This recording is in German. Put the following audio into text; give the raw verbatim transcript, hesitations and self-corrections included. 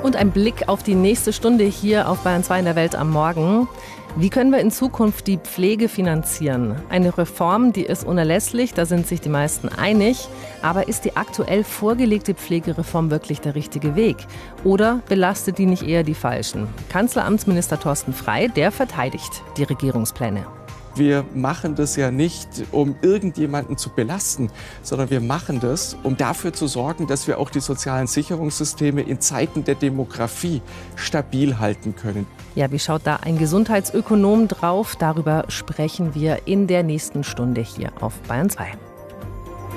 Und ein Blick auf die nächste Stunde hier auf Bayern zwei in der Welt am Morgen. Wie können wir in Zukunft die Pflege finanzieren? Eine Reform, die ist unerlässlich, da sind sich die meisten einig. Aber ist die aktuell vorgelegte Pflegereform wirklich der richtige Weg? Oder belastet die nicht eher die Falschen? Kanzleramtsminister Thorsten Frey, der verteidigt die Regierungspläne. Wir machen das ja nicht, um irgendjemanden zu belasten, sondern wir machen das, um dafür zu sorgen, dass wir auch die sozialen Sicherungssysteme in Zeiten der Demografie stabil halten können. Ja, wie schaut da ein Gesundheitsökonom drauf? Darüber sprechen wir in der nächsten Stunde hier auf Bayern zwei.